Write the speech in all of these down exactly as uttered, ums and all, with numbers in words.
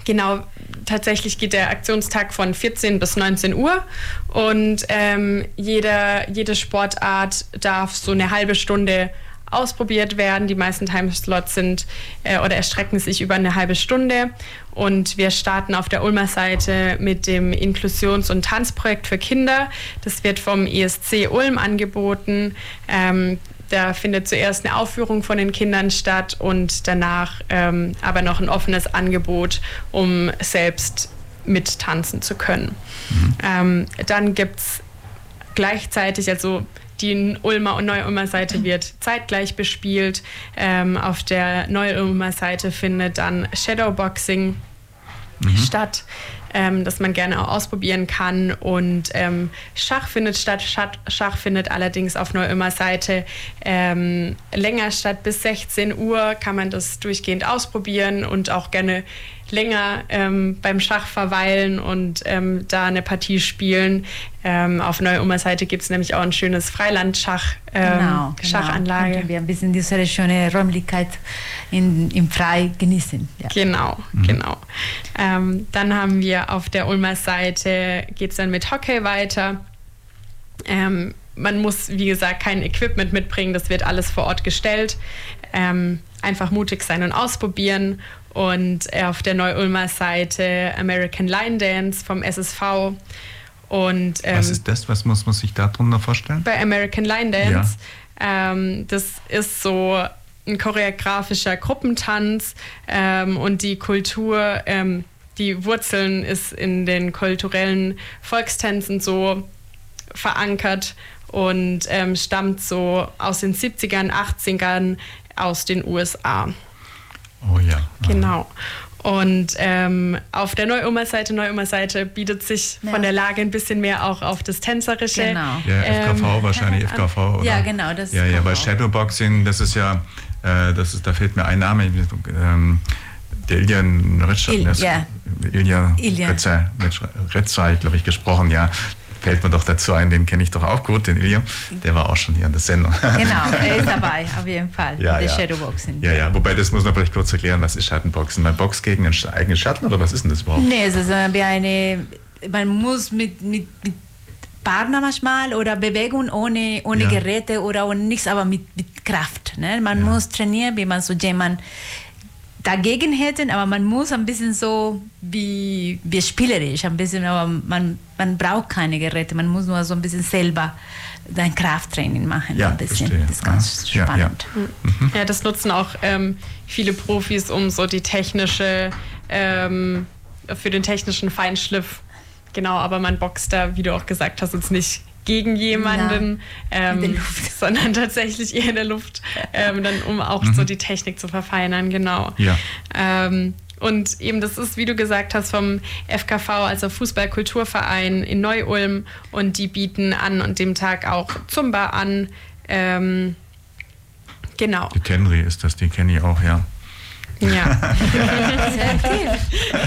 Genau, tatsächlich geht der Aktionstag von vierzehn bis neunzehn Uhr und ähm, jeder, jede Sportart darf so eine halbe Stunde ausprobiert werden. Die meisten Timeslots sind äh, oder erstrecken sich über eine halbe Stunde und wir starten auf der Ulmer Seite mit dem Inklusions- und Tanzprojekt für Kinder. Das wird vom E S C Ulm angeboten. Ähm, Da findet zuerst eine Aufführung von den Kindern statt und danach ähm, aber noch ein offenes Angebot, um selbst mittanzen zu können. Mhm. Ähm, dann gibt es gleichzeitig, also die Ulmer und Neu-Ulmer Seite wird zeitgleich bespielt. Ähm, auf der Neu-Ulmer Seite findet dann Shadowboxing mhm. statt. Ähm, das man gerne auch ausprobieren kann. Und ähm, Schach findet statt. Schach, Schach findet allerdings auf Neu-Ulmer Seite ähm, länger statt. Bis sechzehn Uhr kann man das durchgehend ausprobieren und auch gerne länger ähm, beim Schach verweilen und ähm, da eine Partie spielen. Ähm, auf Neu-Ulmer Seite gibt es nämlich auch ein schönes Freilandschach, ähm, genau, genau. Schachanlage. Können wir ein bisschen diese schöne Räumlichkeit in, im Frei genießen. Ja. Genau, mhm. genau. Ähm, dann haben wir auf der Ulmer Seite, geht es dann mit Hockey weiter. Ähm, man muss, wie gesagt, kein Equipment mitbringen, das wird alles vor Ort gestellt. Ähm, einfach mutig sein und ausprobieren. Und auf der Neu-Ulmer Seite American Line Dance vom S S V. Und, ähm, was ist das? Was muss man sich darunter vorstellen? Bei American Line Dance, ja. ähm, das ist so ein choreografischer Gruppentanz ähm, und die Kultur, ähm, die Wurzeln ist in den kulturellen Volkstänzen so verankert und ähm, stammt so aus den siebzigern, achtzigern aus den U S A. Oh ja. Genau. Und ähm, auf der Neu-Ulmer Seite, Neu-Ulmer Seite bietet sich ja. von der Lage ein bisschen mehr auch auf das Tänzerische. Genau. Ja, F K V ähm, wahrscheinlich, F K V, oder? Ja, genau. Das ja, ja, bei Shadowboxing, das ist ja, äh, das ist, da fehlt mir ein Name, ähm, der Ilja Retzer, Il, ja. Ilja Retzer, Retzer, glaube ich, gesprochen, ja. Fällt mir doch dazu ein, den kenne ich doch auch gut, den Ilja. Der war auch schon hier in der Sendung. Genau, er ist dabei, auf jeden Fall. Ja, der ja. Shadowboxing. Ja, ja, wobei, das muss man vielleicht kurz erklären, was ist Schattenboxen? Man boxt gegen einen eigenen Schatten oder was ist denn das überhaupt? Nee, es ist wie eine, man muss mit, mit, mit Partner manchmal oder Bewegung ohne, ohne ja. Geräte oder ohne nichts, aber mit, mit Kraft. Ne? Man ja. muss trainieren, wie man so jemand dagegen hätten, aber man muss ein bisschen so wie, wie spielerisch, ein bisschen, aber man, man braucht keine Geräte, man muss nur so ein bisschen selber dein Krafttraining machen. Ja, ein bisschen. Verstehe. Das ist ganz ja, spannend. Ja, ja. Mhm. ja, das nutzen auch ähm, viele Profis, um so die technische, ähm, für den technischen Feinschliff, genau, aber man boxt da, wie du auch gesagt hast, jetzt nicht gegen jemanden, ja, ähm, sondern tatsächlich eher in der Luft, ähm, dann um auch mhm. so die Technik zu verfeinern, genau. Ja. Ähm, und eben das ist, wie du gesagt hast, vom F K V, also Fußball-Kulturverein in Neu-Ulm, und die bieten an und dem Tag auch Zumba an, ähm, genau. Die Tenri ist das, die kenne ich auch, ja. Ja. Sehr viel.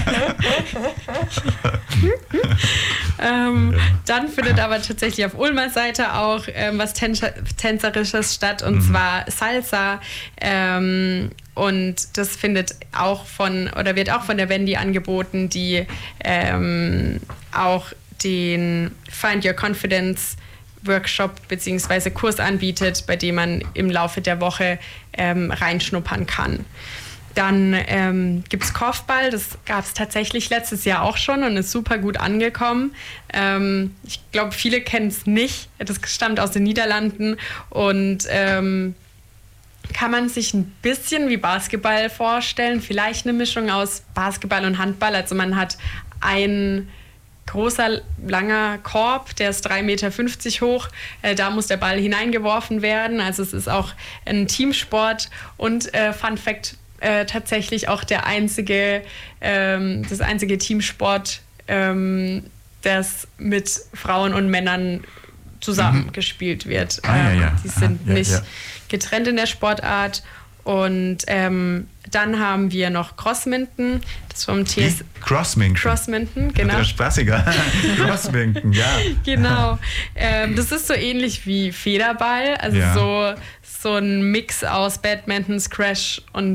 ähm, dann findet aber tatsächlich auf Ulmer Seite auch ähm, was Tänzer- Tänzerisches statt, und mhm. zwar Salsa. Ähm, und das findet auch von, oder wird auch von der Wendy angeboten, die ähm, auch den Find Your Confidence Workshop bzw. Kurs anbietet, bei dem man im Laufe der Woche ähm, reinschnuppern kann. Dann ähm, gibt es Korfball, das gab es tatsächlich letztes Jahr auch schon und ist super gut angekommen. Ähm, ich glaube, viele kennen es nicht. Das stammt aus den Niederlanden und ähm, kann man sich ein bisschen wie Basketball vorstellen. Vielleicht eine Mischung aus Basketball und Handball. Also man hat einen großer, langer Korb, der ist drei Meter fünfzig hoch. Äh, da muss der Ball hineingeworfen werden. Also es ist auch ein Teamsport. Und äh, Fun Fact, Äh, tatsächlich auch der einzige, ähm, das einzige Teamsport, ähm, das mit Frauen und Männern zusammen mhm. gespielt wird. Ah, ja, ja. Die sind ah, ja, nicht ja. getrennt in der Sportart. Und ähm, dann haben wir noch Crossminton, das vom T S... Crossminton? Crossminton, genau. Der Spaßiger. Crossminton, ja. Genau. Ähm, das ist so ähnlich wie Federball, also ja. so, so ein Mix aus Badminton, Squash und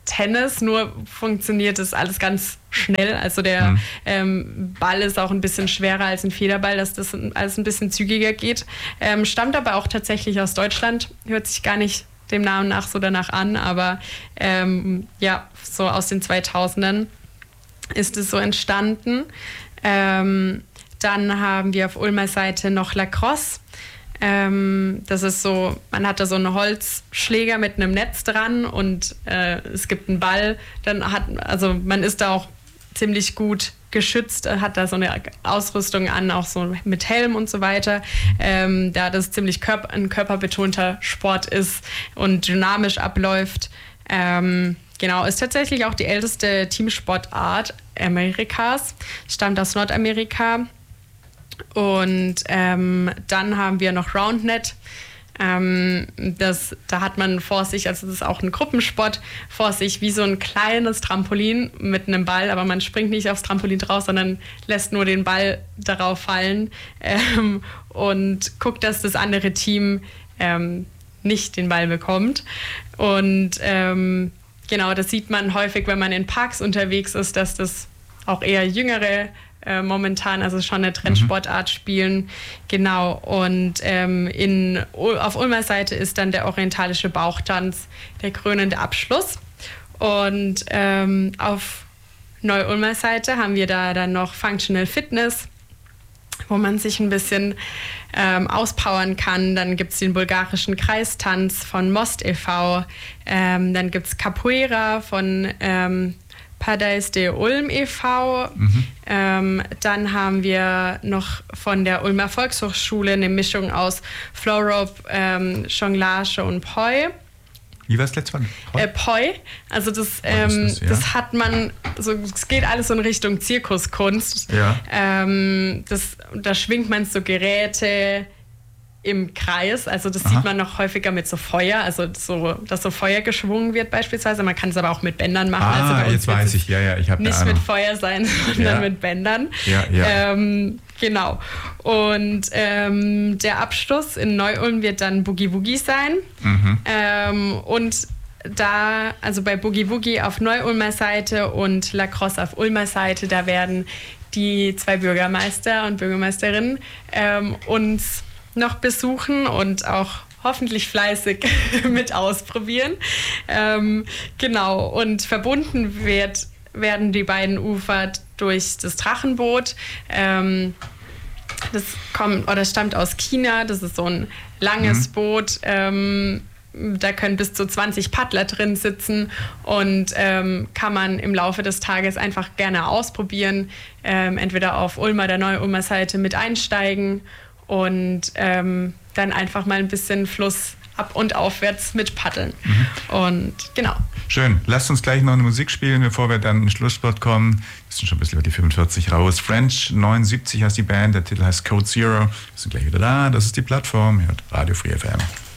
Tennis, nur funktioniert das alles ganz schnell. Also der mhm. ähm, Ball ist auch ein bisschen schwerer als ein Federball, dass das alles ein bisschen zügiger geht. Ähm, stammt aber auch tatsächlich aus Deutschland, hört sich gar nicht dem Namen nach so danach an, aber ähm, ja, so aus den zweitausendern ist es so entstanden. Ähm, dann haben wir auf Ulmer Seite noch Lacrosse. Ähm, das ist so, man hat da so einen Holzschläger mit einem Netz dran und äh, es gibt einen Ball. Dann hat, also man ist da auch ziemlich gut geschützt, hat da so eine Ausrüstung an, auch so mit Helm und so weiter, ähm, da das ziemlich körper, ein körperbetonter Sport ist und dynamisch abläuft. Ähm, genau, ist tatsächlich auch die älteste Teamsportart Amerikas, stammt aus Nordamerika. Und ähm, dann haben wir noch Roundnet. Ähm, das, da hat man vor sich, also das ist auch ein Gruppensport, vor sich wie so ein kleines Trampolin mit einem Ball, aber man springt nicht aufs Trampolin drauf, sondern lässt nur den Ball darauf fallen ähm, und guckt, dass das andere Team ähm, nicht den Ball bekommt. Und ähm, genau, das sieht man häufig, wenn man in Parks unterwegs ist, dass das auch eher jüngere Äh, momentan, also schon eine Trendsportart spielen. Genau. Und ähm, in, auf Ulmer Seite ist dann der orientalische Bauchtanz der krönende Abschluss. Und ähm, auf Neu-Ulmer Seite haben wir da dann noch Functional Fitness, wo man sich ein bisschen ähm, auspowern kann. Dann gibt es den bulgarischen Kreistanz von Most e V. Ähm, dann gibt es Capoeira von ähm, Padais de Ulm e V. Mhm. Ähm, dann haben wir noch von der Ulmer Volkshochschule eine Mischung aus Flowrope, ähm, Jonglage und Poi. Wie war das letzte Mal? Poi? Äh, Poi. Also das, ähm, das, ja? das hat man, so, es geht alles so in Richtung Zirkuskunst. Ja. Ähm, das, da schwingt man so Geräte im Kreis, also das Aha. sieht man noch häufiger mit so Feuer, also so, dass so Feuer geschwungen wird beispielsweise. Man kann es aber auch mit Bändern machen. Ah, also jetzt weiß ich, ja, ja, ich habe nicht mit Feuer sein, sondern ja. mit Bändern. Ja, ja. Ähm, genau. Und ähm, der Abschluss in Neu-Ulm wird dann Boogie Woogie sein. Mhm. Ähm, und da, also bei Boogie Woogie auf Neu-Ulmer Seite und Lacrosse auf Ulmer Seite, da werden die zwei Bürgermeister und Bürgermeisterinnen ähm, uns noch besuchen und auch hoffentlich fleißig mit ausprobieren. Ähm, genau, und verbunden wird, werden die beiden Ufer durch das Drachenboot. Ähm, das kommt oder stammt aus China, das ist so ein langes mhm. Boot. Ähm, da können bis zu zwanzig Paddler drin sitzen und ähm, kann man im Laufe des Tages einfach gerne ausprobieren. Ähm, entweder auf Ulmer, der Neu-Ulmer Seite mit einsteigen und ähm, dann einfach mal ein bisschen Fluss ab- und aufwärts mit paddeln. Mhm. Und genau. Schön. Lasst uns gleich noch eine Musik spielen, bevor wir dann in den Schlusssport kommen. Wir sind schon ein bisschen über die fünfundvierzig raus. French neunundsiebzig heißt die Band, der Titel heißt Code Zero. Wir sind gleich wieder da. Das ist die Plattform. Hört Radio Free F M.